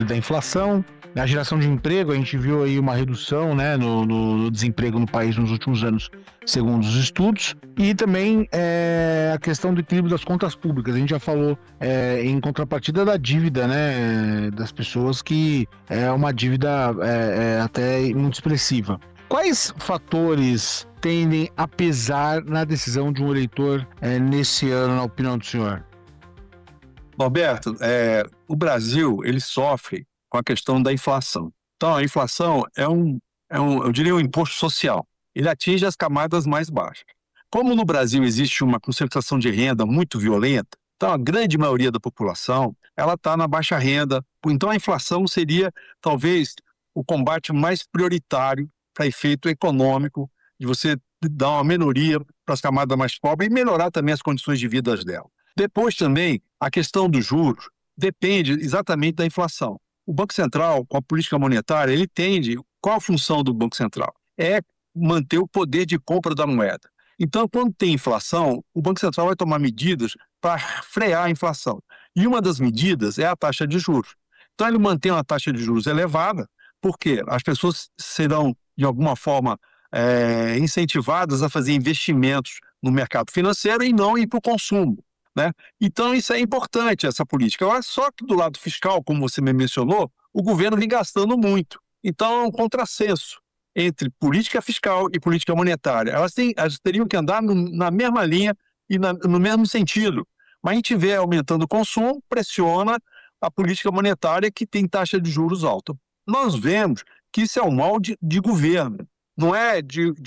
da inflação, a geração de emprego. A gente viu aí uma redução, né, no desemprego no país nos últimos anos, segundo os estudos, e também a questão do equilíbrio das contas públicas. A gente já falou em contrapartida da dívida, né, das pessoas, que é uma dívida até muito expressiva. Quais fatores tendem a pesar na decisão de um eleitor nesse ano, na opinião do senhor? Roberto, o Brasil ele sofre com a questão da inflação. Então, a inflação eu diria, um imposto social. Ele atinge as camadas mais baixas. Como no Brasil existe uma concentração de renda muito violenta, então a grande maioria da população ela está na baixa renda. Então, a inflação seria talvez o combate mais prioritário para efeito econômico, de você dar uma melhoria para as camadas mais pobres e melhorar também as condições de vida delas. Depois também, a questão dos juros depende exatamente da inflação. O Banco Central, com a política monetária, ele tende... Qual a função do Banco Central? É manter o poder de compra da moeda. Então, quando tem inflação, o Banco Central vai tomar medidas para frear a inflação. E uma das medidas é a taxa de juros. Então, ele mantém uma taxa de juros elevada, porque as pessoas serão, de alguma forma, incentivadas a fazer investimentos no mercado financeiro e não ir para o consumo, né? Então, isso é importante, essa política. Agora, só que do lado fiscal, como você me mencionou, o governo vem gastando muito. Então, é um contrassenso entre política fiscal e política monetária. Elas teriam que andar na mesma linha e no mesmo sentido. Mas a gente vê aumentando o consumo, pressiona a política monetária, que tem taxa de juros alta. Nós vemos que isso é um mal de governo, não é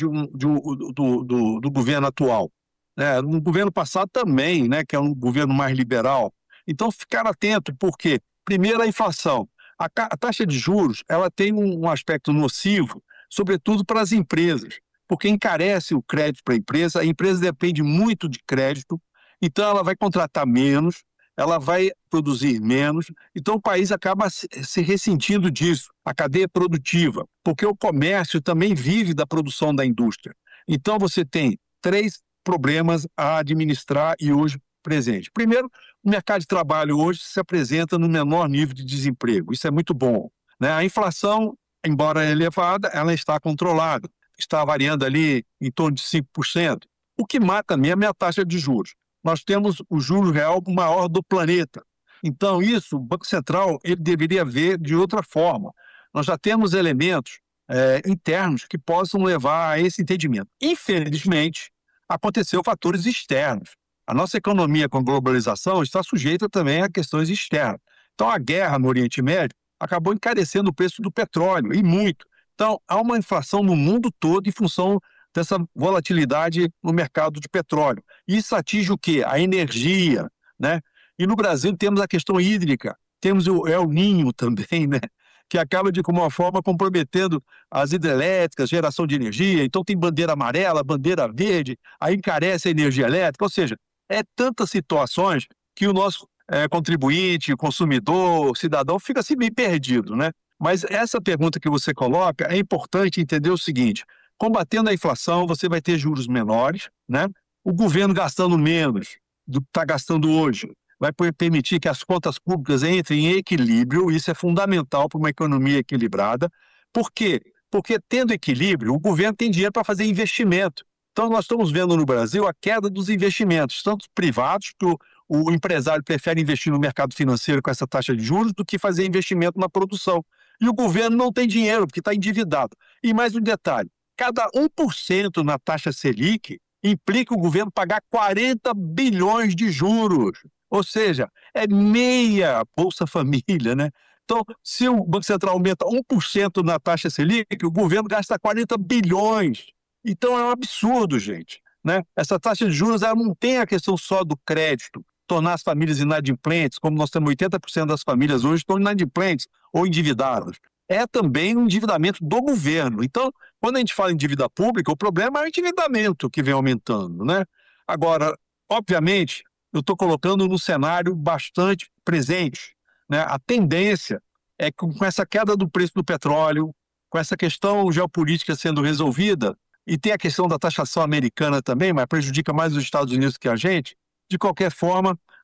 do governo atual. No governo passado também, né, que é um governo mais liberal. Então, ficar atento, porque, primeiro, a inflação. A taxa de juros ela tem um aspecto nocivo, sobretudo para as empresas, porque encarece o crédito para a empresa depende muito de crédito, então ela vai contratar menos, ela vai produzir menos, então o país acaba se ressentindo disso, a cadeia produtiva, porque o comércio também vive da produção da indústria. Então, você tem três problemas a administrar e hoje presente. Primeiro, o mercado de trabalho hoje se apresenta no menor nível de desemprego. Isso é muito bom, né? A inflação, embora elevada, ela está controlada. Está variando ali em torno de 5%. O que mata mesmo é a taxa de juros. Nós temos o juro real maior do planeta. Então, isso, o Banco Central ele deveria ver de outra forma. Nós já temos elementos internos que possam levar a esse entendimento. Infelizmente, aconteceu fatores externos. A nossa economia com a globalização está sujeita também a questões externas. Então, a guerra no Oriente Médio acabou encarecendo o preço do petróleo, e muito. Então, há uma inflação no mundo todo em função dessa volatilidade no mercado de petróleo. Isso atinge o quê? A energia, né? E no Brasil temos a questão hídrica, temos o El Niño também, né? Que acaba de alguma forma comprometendo as hidrelétricas, geração de energia. Então tem bandeira amarela, bandeira verde, aí encarece a energia elétrica. Ou seja, tantas situações que o nosso contribuinte, consumidor, cidadão fica assim meio perdido, né? Mas essa pergunta que você coloca é importante entender o seguinte: combatendo a inflação, você vai ter juros menores, né? O governo gastando menos do que está gastando hoje vai permitir que as contas públicas entrem em equilíbrio. Isso é fundamental para uma economia equilibrada. Por quê? Porque, tendo equilíbrio, o governo tem dinheiro para fazer investimento. Então, nós estamos vendo no Brasil a queda dos investimentos, tanto privados, que o empresário prefere investir no mercado financeiro com essa taxa de juros do que fazer investimento na produção. E o governo não tem dinheiro, porque está endividado. E mais um detalhe: cada 1% na taxa Selic implica o governo pagar 40 bilhões de juros. Ou seja, é meia Bolsa Família, né? Então, se o Banco Central aumenta 1% na taxa Selic, o governo gasta 40 bilhões. Então, é um absurdo, gente, né? Essa taxa de juros ela não tem a questão só do crédito, tornar as famílias inadimplentes, como nós temos 80% das famílias hoje estão inadimplentes ou endividadas. É também um endividamento do governo. Então, quando a gente fala em dívida pública, o problema é o endividamento que vem aumentando, né? Agora, obviamente, eu estou colocando no cenário bastante presente, né? A tendência é que, com essa queda do preço do petróleo, com essa questão geopolítica sendo resolvida, e tem a questão da taxação americana também, mas prejudica mais os Estados Unidos que a gente, de qualquer forma,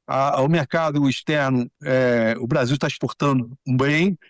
O mercado externo, o Brasil está exportando bem,